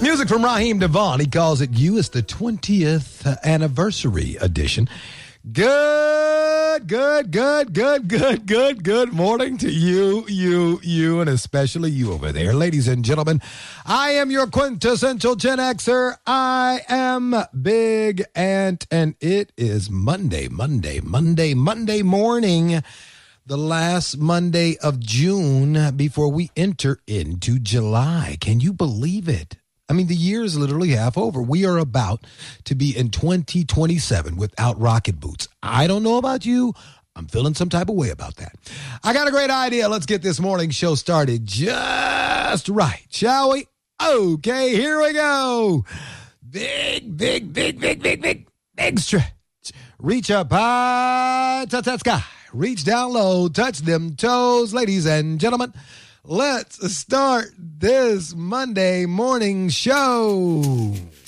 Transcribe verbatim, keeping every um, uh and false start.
Music from Raheem Devon. He calls it You. It's the twentieth anniversary edition. Good, good, good, good, good, good, good morning to you, you, you, and especially you over there. Ladies and gentlemen, I am your quintessential Gen Xer. I am Big Ant, and it is Monday, Monday, Monday, Monday morning, the last Monday of June before we enter into July. Can you believe it? I mean, the year is literally half over. We are about to be in twenty twenty-seven without rocket boots. I don't know about you. I'm feeling some type of way about that. I got a great idea. Let's get this morning show started just right, shall we? Okay, here we go. Big, big, big, big, big, big, big stretch. Reach up high, touch that sky. Reach down low, touch them toes. Ladies and gentlemen, let's start this Monday morning show.